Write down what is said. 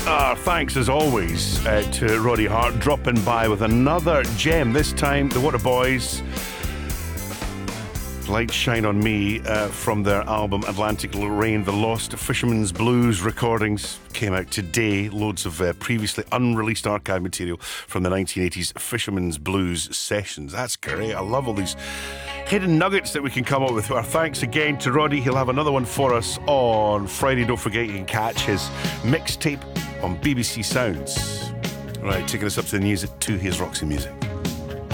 Thanks as always to Roddy Hart dropping by with another gem. This time, the Waterboys, Light Shine on Me, from their album Atlantic Rain. The Lost Fisherman's Blues recordings came out today. Loads of previously unreleased archive material from the 1980s Fisherman's Blues sessions. That's great. I love all these hidden nuggets that we can come up with. Our thanks again to Roddy. He'll have another one for us on Friday. Don't forget you can catch his mixtape on BBC Sounds. Right, taking us up to the news at 2. Here's Roxy Music.